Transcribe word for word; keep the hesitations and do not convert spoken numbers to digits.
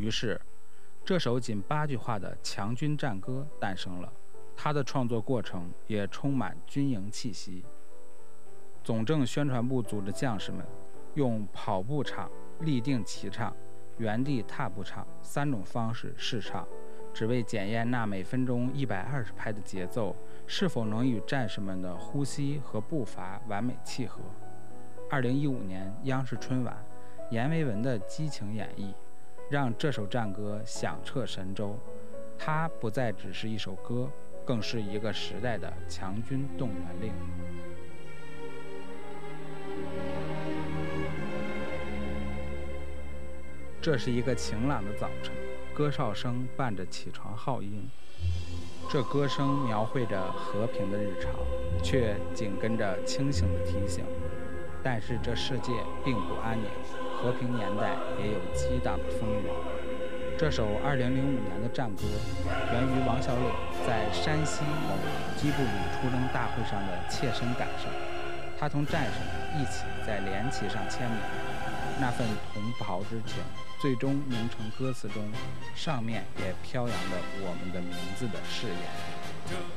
于是，这首仅八句话的强军战歌诞生了。它的创作过程也充满军营气息。总政宣传部组织将士们用跑步唱、立定齐唱、原地踏步唱三种方式试唱，只为检验那每分钟一百二十拍的节奏是否能与战士们的呼吸和步伐完美契合。二零一五年央视春晚，阎维文的激情演绎让这首战歌响彻神州。它不再只是一首歌，更是一个时代的强军动员令。这是一个晴朗的早晨，歌哨声伴着起床号音。这歌声描绘着和平的日常，却紧跟着清醒的提醒。但是这世界并不安宁，和平年代也有激荡的风雨。这首二零零五年的战歌源于王小磊在山西某机步旅出征大会上的切身感受。他同战士们一起在连旗上签名，那份同袍之情最终凝成歌词中，上面也飘扬着我们的名字的誓言。